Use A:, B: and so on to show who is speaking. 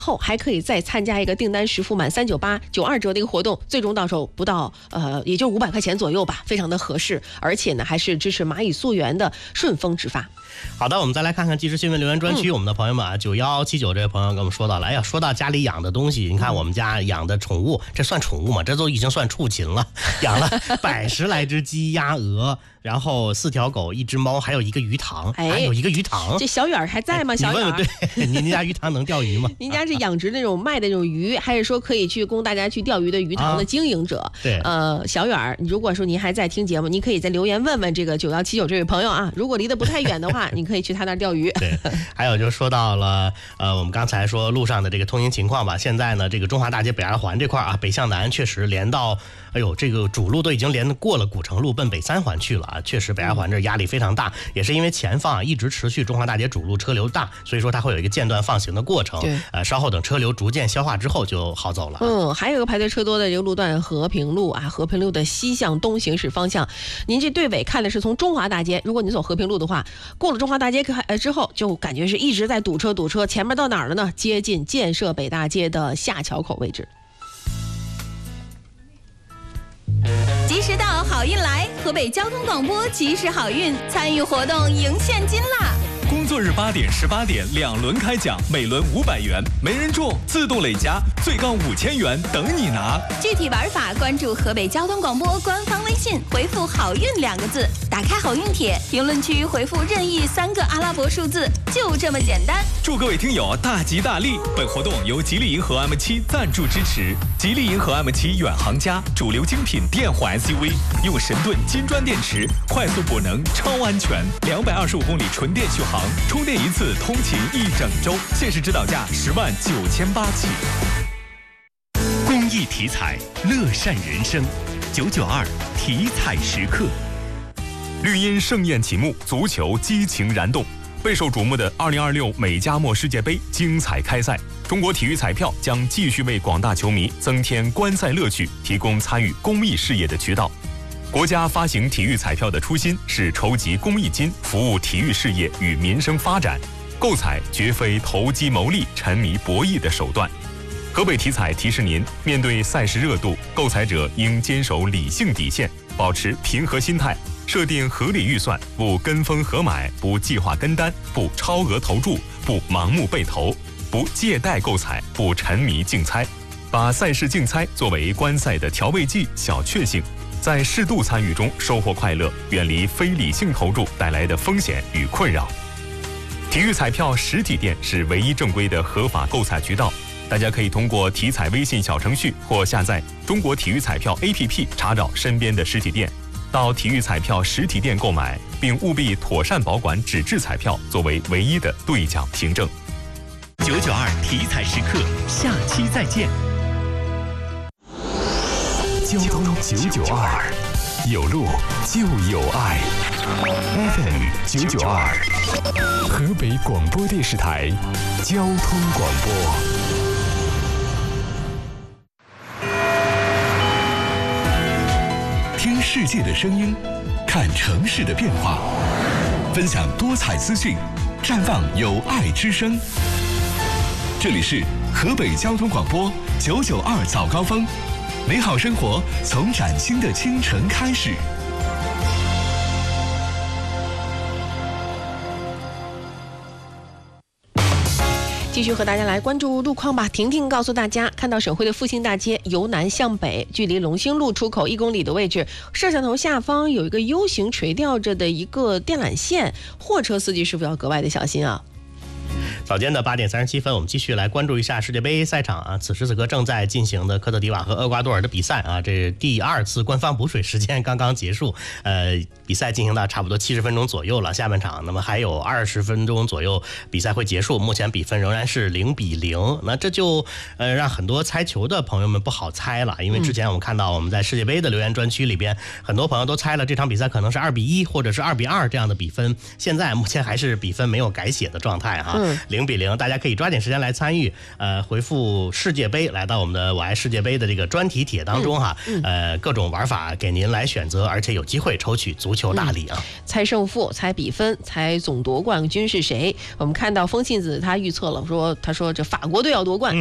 A: 后还可以再参加一个订单实付满39892折的一个活动，最终到手不到也就500块钱左右吧，非常的合适，而且呢还是支持蚂蚁溯源的顺丰直发。
B: 好的，我们再来看看即时新闻留言专区，我们的朋友们啊，9179这位朋友跟我们说到了，哎呀，说到家里养的东西，你看我们家养的宠物，这算宠物吗？这都已经算畜禽了，养了110来只鸡鸭鹅，然后4条狗1只猫，还有一个鱼塘，还有一个鱼塘。
A: 这小远还在吗？小远，
B: 你问问，对，您家鱼塘能钓鱼吗？
A: 您家是养殖那种卖的那种鱼，还是说可以去供大家去钓鱼的鱼塘的经营者？
B: 对，
A: 小远，如果说您还在听节目，您可以在留言问问这个9179这位朋友啊，如果离得不太远的话，你可以去他那儿钓鱼。
B: 对，还有就说到了我们刚才说路上的这个通行情况吧，现在呢这个中华大街北2环这块啊，北向南确实连到，哎呦，这个主路都已经连过了古城路奔北3环去了啊，确实北2环这压力非常大，也是因为前方一直持续中华大街主路车流大，所以说它会有一个间断放行的过程。稍后等车流逐渐消化之后就好走了。
A: 还有一个排队车多的这个路段和平路啊，和平路的西向东行驶方向，您这队尾看的是从中华大街，如果你走和平路的话，过了中华大街之后就感觉是一直在堵车，前面到哪儿了呢？接近建设北大街的下桥口位置。
C: 及时到，好运来！河北交通广播及时好运，参与活动赢现金啦！
D: 工作日8点、18点2轮开奖，每轮500元，没人中自动累加，最高5000元等你拿。
C: 具体玩法关注河北交通广播官方微信，回复好运2个字，打开好运帖，评论区回复任意3个阿拉伯数字，就这么简单。
D: 祝各位听友大吉大利！本活动由吉利银河 M7赞助支持。吉利银河 M7远航家，主流精品电混 SUV， 用神盾金砖电池，快速补能，超安全，225公里纯电续航，充电一次通勤1整周，限时指导价10.98万起。
E: 公益体彩，乐善人生。992体彩时刻。
F: 绿茵盛宴启幕，足球激情燃动。备受瞩目的2026美加墨世界杯精彩开赛，中国体育彩票将继续为广大球迷增添观赛乐趣，提供参与公益事业的渠道。国家发行体育彩票的初心是筹集公益金，服务体育事业与民生发展。购彩绝非投机牟利、沉迷博弈的手段。河北体彩提示您，面对赛事热度，购彩者应坚守理性底线，保持平和心态，设定合理预算，不跟风合买，不计划跟单，不超额投注，不盲目被投，不借贷购彩，不沉迷竞猜，把赛事竞猜作为观赛的调味剂、小确幸，在适度参与中收获快乐，远离非理性投注带来的风险与困扰。体育彩票实体店是唯一正规的合法购彩渠道，大家可以通过体彩微信小程序或下载中国体育彩票 APP 查找身边的实体店，到体育彩票实体店购买，并务必妥善保管纸质彩票作为唯一的兑奖凭证。
E: 992体彩时刻，下期再见。
G: 交通992，有路就有爱。FM 992，河北广播电视台交通广播。听世界的声音，看城市的变化，分享多彩资讯，绽放有爱之声。这里是河北交通广播992早高峰，美好生活从崭新的清晨开始。
A: 继续和大家来关注路况吧。婷婷告诉大家，看到省会的复兴大街由南向北，距离龙兴路出口1公里的位置，摄像头下方有一个 U 型垂吊着的一个电缆线，货车司机师傅要格外的小心啊。
B: 早间的8点37分，我们继续来关注一下世界杯赛场啊。此时此刻正在进行的科特迪瓦和厄瓜多尔的比赛啊，这第2次官方补水时间刚刚结束，比赛进行到差不多70分钟左右了，下半场那么还有20分钟左右比赛会结束，目前比分仍然是0-0。那这就让很多猜球的朋友们不好猜了，因为之前我们看到我们在世界杯的留言专区里边，很多朋友都猜了这场比赛可能是2-1或者是2-2这样的比分，现在目前还是比分没有改写的状态哈。 0-0，大家可以抓紧时间来参与。回复世界杯来到我们的我爱世界杯的这个专题帖当中哈，各种玩法给您来选择，而且有机会抽取足球大礼啊！
A: 猜胜负、猜比分、猜总夺冠军是谁？我们看到风信子他预测了，他说这法国队要夺冠。